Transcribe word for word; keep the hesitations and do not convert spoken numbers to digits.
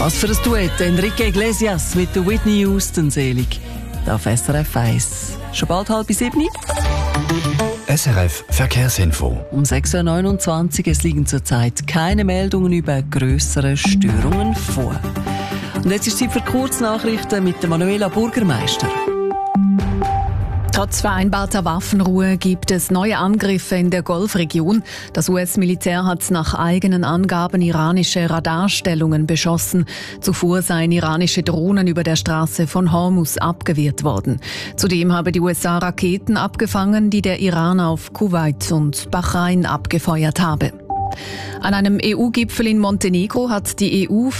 Was für ein Duett, Enrique Iglesias mit der Whitney Houston selig. Auf S R F eins. Schon bald halb sieben. S R F Verkehrsinfo. Um sechs Uhr neunundzwanzig. Es liegen zurzeit keine Meldungen über grössere Störungen vor. Und jetzt ist Zeit für Kurznachrichten mit der Manuela Burgermeister. Trotz vereinbarter Waffenruhe gibt es neue Angriffe in der Golfregion. Das U S-Militär hat nach eigenen Angaben iranische Radarstellungen beschossen. Zuvor seien iranische Drohnen über der Straße von Hormuz abgewehrt worden. Zudem habe die U S A Raketen abgefangen, die der Iran auf Kuwait und Bahrain abgefeuert habe. An einem E U-Gipfel in Montenegro hat die E U